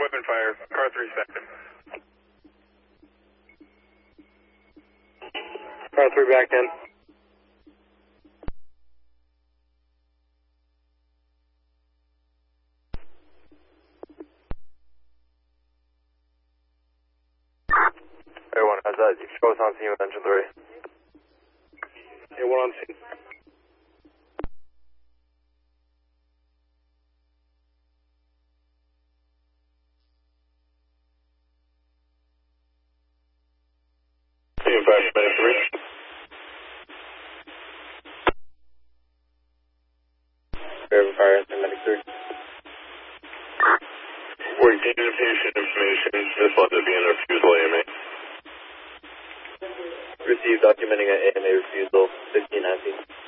weapon fire, car 3 second. Car 3 back in. A1, how's that? You show us on scene with engine 3. A1 on scene. Team 5 minutes reach. Weapon fire, medic 3. We're getting patient information. This one to be in refusal AMA. Received documenting an AMA refusal, 1619.